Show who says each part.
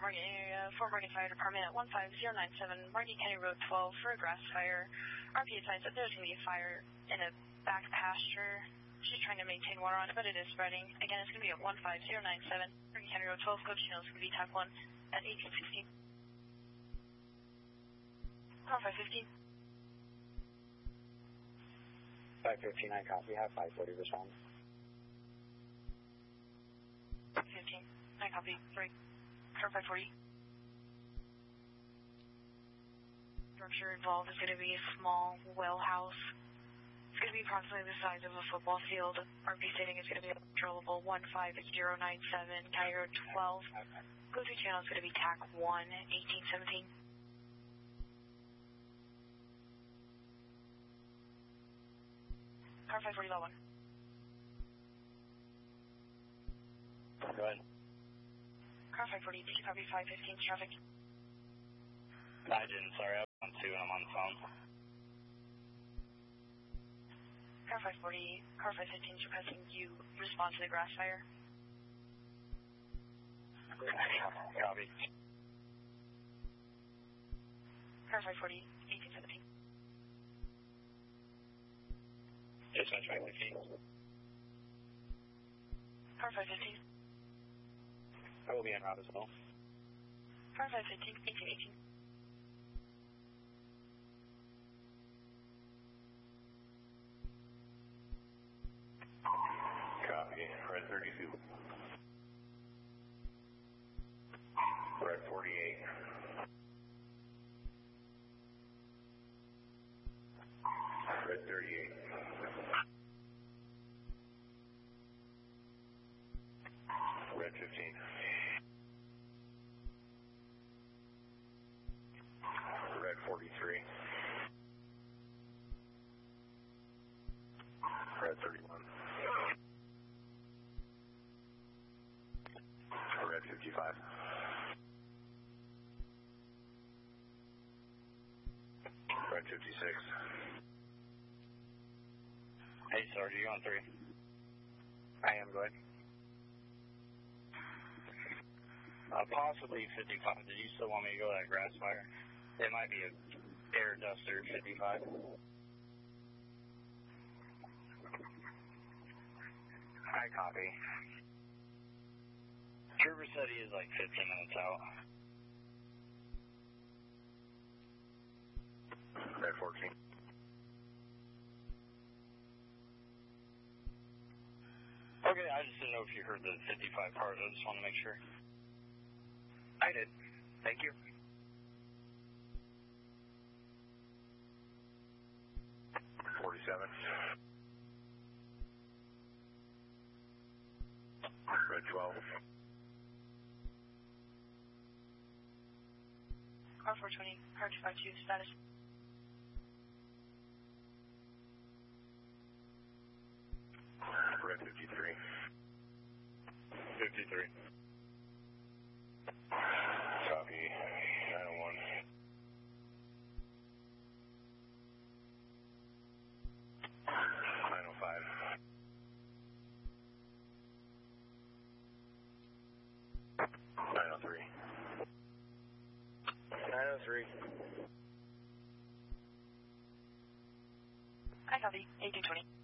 Speaker 1: Morgan area, Fort Morgan Fire Department at 15097 Martin County Road 12 for a grass fire. RP advised that there's going to be a fire in a back pasture. She's trying to maintain water on it, but it is spreading. Again, it's going to be at 15097 Martin County Road 12. Go channel is going to be TAC 1 at 1816. Car 515.
Speaker 2: 515, I copy. Have 540 respond.
Speaker 1: 15, I copy. 3. Car 540. Structure involved is going to be a small well house. It's going to be approximately the size of a football field. RP stating is going to be controllable 15097 County Road 12. Go to channel is going to be TAC 1 1817. Car 540 level 1.
Speaker 2: Go ahead.
Speaker 1: Car 540, did you copy 515 traffic?
Speaker 2: I didn't, sorry. I was on 2 and I'm on the phone.
Speaker 1: Car 540, Car 515 is requesting you respond to the grass fire.
Speaker 2: Copy.
Speaker 1: Car 540, 1817.
Speaker 2: Dispatch 515.
Speaker 1: Car 515.
Speaker 2: I will be en route as well.
Speaker 1: Car 515, 1818.
Speaker 3: Copy. Red 32. Red 48. Red 38. Red 15. Red 43. Red 31. Red 55. Red 56.
Speaker 2: Hey, Sarge, you on 3?
Speaker 3: I am, go ahead.
Speaker 2: Possibly 55. Did you still want me to go to that grass fire? It might be a air duster 55.
Speaker 3: I copy.
Speaker 2: Trooper said he is like 15 minutes out.
Speaker 3: Red 14.
Speaker 2: Okay, I just didn't know if you heard the 55 part. I just want to make sure.
Speaker 3: I did. Thank you. Red 12.
Speaker 1: Car 420, car 252, status.
Speaker 3: Red 53.
Speaker 2: 53.
Speaker 3: Copy. 901.
Speaker 1: I copy, 1820.